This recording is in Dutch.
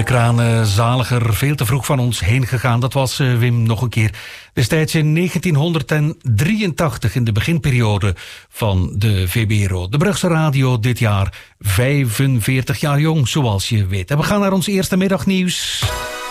de kranenzaliger veel te vroeg van ons heen gegaan. Dat was Wim nog een keer. Destijds in 1983 in de beginperiode van de VBRO. De Brugse Radio dit jaar 45 jaar jong, zoals je weet. En we gaan naar ons eerste middagnieuws.